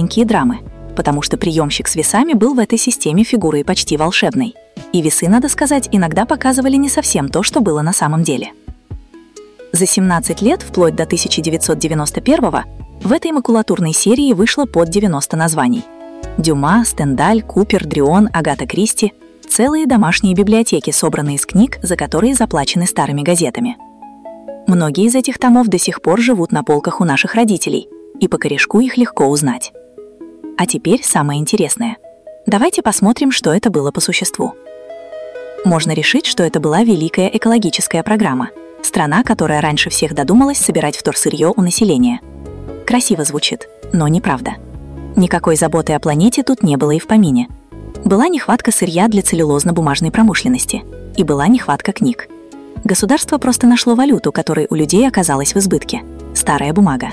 маленькие драмы, потому что приемщик с весами был в этой системе фигурой почти волшебной. И весы, надо сказать, иногда показывали не совсем то, что было на самом деле. За 17 лет, вплоть до 1991-го, в этой макулатурной серии вышло под 90 названий. Дюма, Стендаль, Купер, Дрюон, Агата Кристи — целые домашние библиотеки, собранные из книг, за которые заплачены старыми газетами. Многие из этих томов до сих пор живут на полках у наших родителей, и по корешку их легко узнать. А теперь самое интересное. Давайте посмотрим, что это было по существу. Можно решить, что это была великая экологическая программа, страна, которая раньше всех додумалась собирать вторсырье у населения. Красиво звучит, но неправда. Никакой заботы о планете тут не было и в помине. Была нехватка сырья для целлюлозно-бумажной промышленности, и была нехватка книг. Государство просто нашло валюту, которой у людей оказалась в избытке – старая бумага.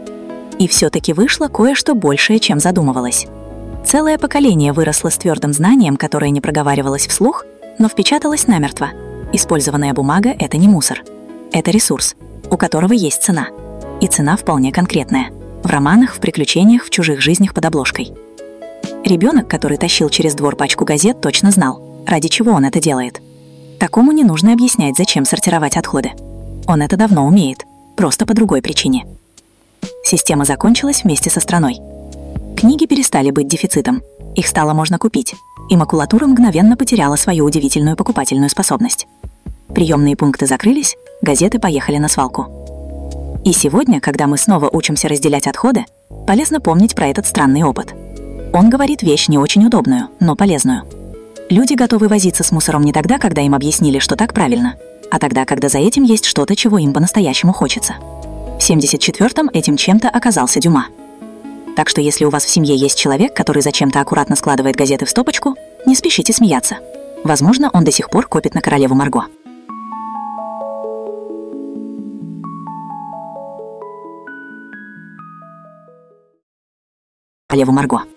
И все-таки вышло кое-что большее, чем задумывалось. Целое поколение выросло с твердым знанием, которое не проговаривалось вслух, но впечаталось намертво. Использованная бумага – это не мусор. Это ресурс, у которого есть цена. И цена вполне конкретная. В романах, в приключениях, в чужих жизнях под обложкой. Ребенок, который тащил через двор пачку газет, точно знал, ради чего он это делает. Такому не нужно объяснять, зачем сортировать отходы. Он это давно умеет, просто по другой причине. Система закончилась вместе со страной. Книги перестали быть дефицитом, их стало можно купить, и макулатура мгновенно потеряла свою удивительную покупательную способность. Приемные пункты закрылись, газеты поехали на свалку. И сегодня, когда мы снова учимся разделять отходы, полезно помнить про этот странный опыт. Он говорит вещь не очень удобную, но полезную. Люди готовы возиться с мусором не тогда, когда им объяснили, что так правильно, а тогда, когда за этим есть что-то, чего им по-настоящему хочется. В 74-м этим чем-то оказался Дюма. Так что если у вас в семье есть человек, который зачем-то аккуратно складывает газеты в стопочку, не спешите смеяться. Возможно, он до сих пор копит на королеву Марго. Королеву Марго.